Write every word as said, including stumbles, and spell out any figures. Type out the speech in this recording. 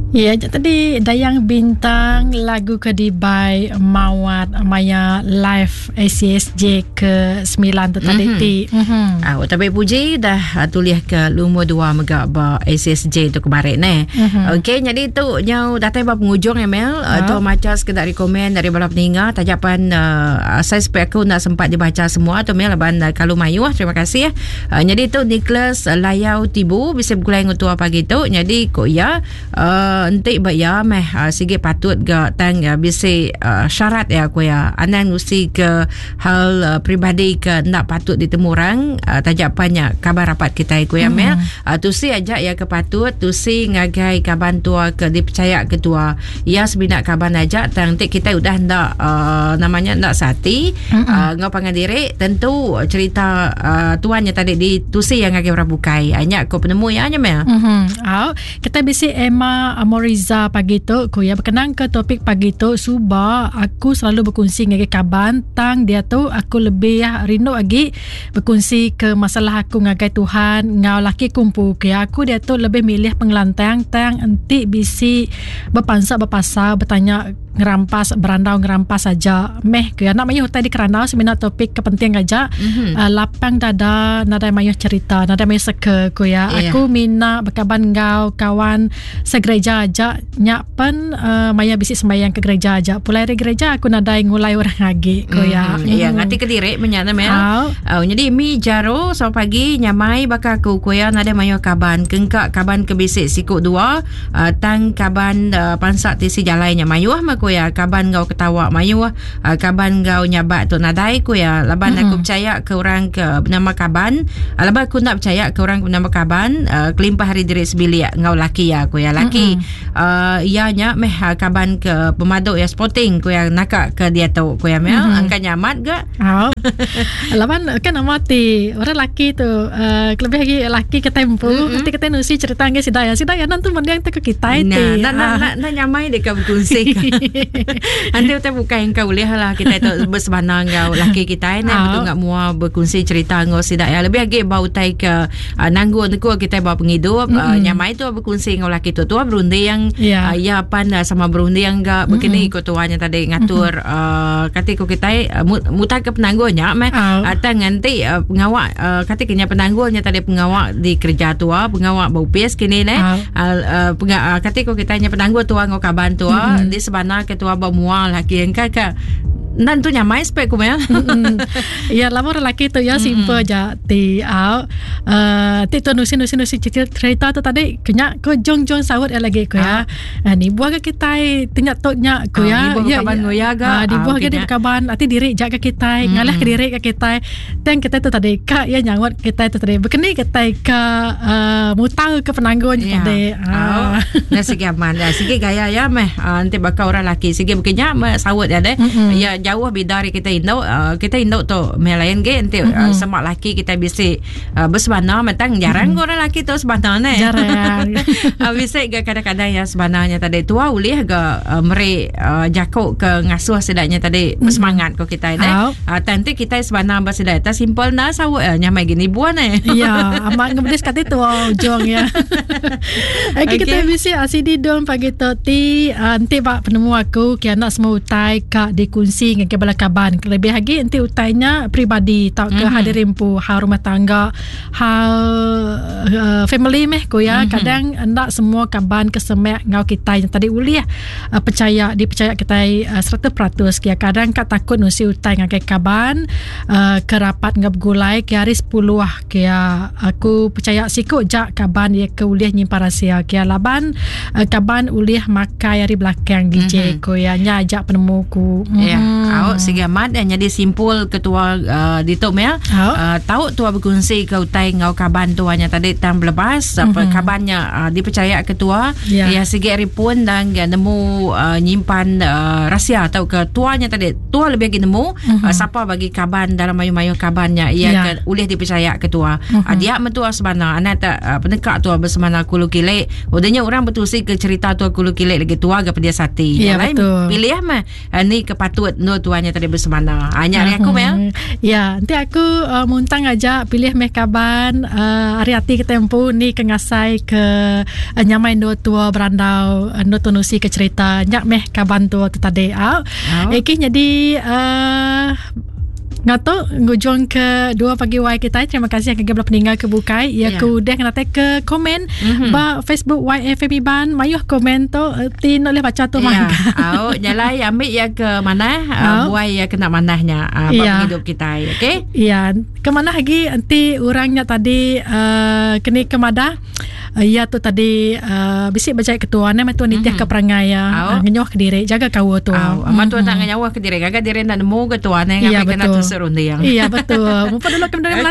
Ya, tadi Dayang Bintang lagu Kedibai Mawat Maya Live A C S J ke sembilan tu tadi. Mm-hmm. Mm-hmm. Ah, tapi puji dah tulis ke lumur dua mega ba A C S J tu kemarin eh. Mm-hmm. Okey, jadi tu nyau datang ba penghujung ya Mel. Uh, tu macam sekedar rekomen dari bala pendengar tajapan uh, saya supaya aku nak sempat dibaca semua tu Mel ban uh, kalau mayu ah. Terima kasih ya. Uh, jadi tu Nicholas uh, Layau Tibu bisa bergulai ngutua pagi tu. Jadi kok ya uh, nanti ya meh uh, sige patut ga tang ya bisi uh, syarat ya ko ya anan mesti ke hal uh, peribadi ke nak patut ditemu orang uh, tajapannya kabar rapat kita ko ya mel uh, tu si aja ya ke patut tu si ngagai kaban tua ke dipercaya ketua ya sebina kaban aja tang nanti kita udah ndak uh, namanya ndak sati uh, ngau pangandiri tentu cerita uh, tuannya tadi di tu si yang ngagai rabukai hanya ko penemu ya nya mel mhm au kita bisi Emma Amoriza pagi tu aku ya berkenaan ke topik pagi tu suba aku selalu berkongsi dengan kaban tang dia tu aku lebih ya rindu lagi berkongsi ke masalah aku ngagai Tuhan ngau laki kumpul ke aku dia tu lebih milih pengelantang tang enti bisi berpansak berpasal bertanya ngerampas berandau ngerampas saja meh ke nak mayuh tadi kerana semina topik kepenting aja mm-hmm. uh, lapang dada nada mayuh cerita nada mayuh seke ku ya yeah. Aku mina berkaban ngau kawan segereja aja nyak pen uh, maya bisi sembahyang ke gereja aja pulai dari gereja aku nada ngulai orang lagi ku ya mm-hmm. Ya ngati kediri menyana mel oh. Oh, jadi mi jaro so pagi nyamai baka ku ku ya nada mayuh kaban kengkak kaban ke bisi sikuk dua uh, tang kaban uh, pansak tisi jalainya mayuh ku ya kaban kau ketawa mayu uh, kaban kau nyabat tu nadai ku ya laban mm-hmm. Aku percaya ke orang ke bernama kaban uh, laban aku nak percaya ke orang bernama kaban uh, kelimpah hari diri sebilik ngau laki ya ku ya laki mm-hmm. uh, ianya meh uh, kaban ke pemaduk ya sporting ku ya nakak ke dia tu ku ya mel mm-hmm. Angka nyamat ke oh. Laban kan amati orang laki tu uh, lebih lagi laki ke tempo mm-hmm. Nanti kita nusi cerita nge si daya si daya nanti mendiang te ke kita itu nah nak nak nak nyamai dekat berkongsi nanti kita buka yang kau lihat lah kita itu bersebana ngau laki kita ni betul ngak mua berkongsi cerita ngau sidak ya lebih lagi bau tai ke uh, nanggu tu kita bawa penghidup mm-hmm. uh, nyamai tu berkongsi ngau laki tu tu berundi yang yeah. uh, ya pan uh, sama berundi yang enggak begini ikut tuanya tadi ngatur mm-hmm. uh, katiku kita uh, mutar ke penanggunya meh oh. Atau nanti uh, pengawak uh, katiknya penanggunya tadi pengawak di kerja tua pengawak bau pes kini ni oh. uh, uh, katiku kita nya penanggu tua ngau kaban tua mm-hmm. Di sebana ketua bamual laki yang kakak dan tu nyamai spek ku mel. Ya lama lelaki tu ya simple aja ti au uh, ti tu nusi nusi nusi cerita tu tadi kenya ko jong jong sahut lagi ku ya. Uh, ni buah ke kita tinyak tok nyak ku ya. Di buah kaban ngoya ga. Di buah ke di kaban ati diri jaga kita ngalah ke diri ke kita. Dan kita tu tadi ka ya nyangot kita tu tadi bekeni kita ke uh, mutang ke penanggung tadi. Ah. Nah sige aman dah sige gaya ya meh nanti bakal orang laki sige bekenya sahut ya deh. Ya jauh beda dari kita Indo uh, kita Indo tu melayan ke nanti mm-hmm. uh, semak laki kita bisa uh, bersebana mentang jarang mm-hmm. orang laki tu sebenarnya eh jarang uh, bisa ke kadang-kadang ya sebenarnya tadi tua ulih ke uh, meri uh, jakok ke ngasuh sedaknya tadi mm-hmm. bersemangat ko kita ni oh. uh, nanti kita sebenarnya bersedak ta simple na sawo uh, nyamai gini buan eh ya amat ngebedis kat itu jong ya okay, kita bisa asidi dom pagi toti uh, nanti pak penemu aku kiana semua utai kak dikunci dengan kebala kaban lebih lagi nanti utainya pribadi tak ke mm-hmm. hadirin pu hal rumah tangga hal uh, family meh ko ya mm-hmm. Kadang hendak semua kaban kesemek ngau kita yang tadi uliah uh, percaya dipercaya kita uh, seratus peratus kia kadang kat takut nusi utai dengan kaban uh, kerapat ngab gulai kia hari sepuluh ah kia aku percaya sikut jak kaban dia ke uliah nyimpan rahsia kia laban uh, kaban uliah makai hari belakang D J mm-hmm. ko ya nya ajak penemuku mm-hmm. Yeah. Awak sige amat dan jadi simpul ketua uh, di tu mel oh. uh, tahu tua berkongsi ke utai ngau kaban tuanya tadi tang belebas apa mm-hmm. kabannya uh, dipercaya ketua yeah. Ya sige ripun dan ya, nemu uh, nyimpan uh, rahsia atau ke tuanya tadi tua lebih lagi nemu mm-hmm. uh, siapa bagi kaban dalam mayu-mayu kabannya ia yeah. ke, boleh dipercaya ketua mm-hmm. uh, dia mentua sebenarnya anak tak uh, penekak tua bersemana kulu kilek udahnya orang betul si ke cerita tua kulu kilek lagi tua ke pedia sati yeah, lain pilih mah uh, ni kepatut no tuanya tadi bersemana. Hanya hari aku Mel. Ya, nanti aku uh, muntang aja pilih meh kaban uh, hari hati ke tempo ni ke ngasai ke uh, nyamai do tua berandau uh, no tunusi ke cerita nyak meh kaban tua tadi au. Oh. Eki jadi uh, ngato ngujung ke dua pagi wai kita. Terima kasih yang kegablah peninggal ke bukai. Ya yeah. Ku dah kena ke komen mm-hmm. ba Facebook Y F M Ban mayuh komen tu tin oleh baca tu yeah. mangga. Au nyalai ambil ya ke mana uh, buai ya kena manahnya uh, yeah. hidup kita okey. Ya, ke mana lagi nanti orangnya tadi uh, kena ke mada. Uh, ya tu tadi uh, bisik baca ketua ni matu nitiah mm-hmm. ke perangai ya uh, ngenyawah ke diri jaga kau tu. Au mm-hmm. matu nak ngenyawah ke diri gaga diri nak nemu ketua ni ngapai kena tu serunding. Iya betul. Mumpah dulu kemudian